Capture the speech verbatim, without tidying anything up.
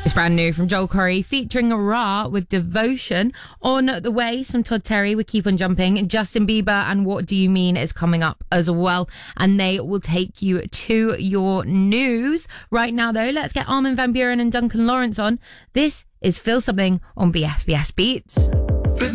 It's brand new from Joel Corry featuring Ra with Devotion. On the way, some Todd Terry with Keep On Jumping. Justin Bieber and What Do You Mean is coming up as well. And they will take you to your news. Right now, though, let's get Armin van Buuren and Duncan Lawrence on. This is Feel Something on B F B S Beats.